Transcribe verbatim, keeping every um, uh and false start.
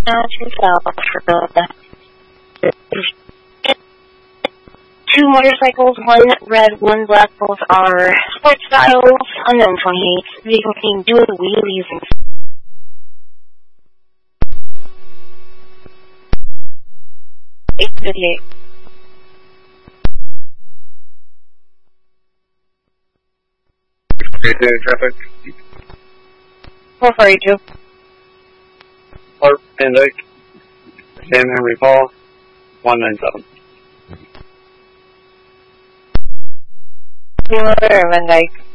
now to South. Two motorcycles, one red, one black, both are sports styles, unknown twenty-eight. Vehicle seen doing wheelies and eight fifty-eight. Traffic. four four eight two. Clark, Van Dyke. Sam Henry Paul, one nine seven. Van Dyke.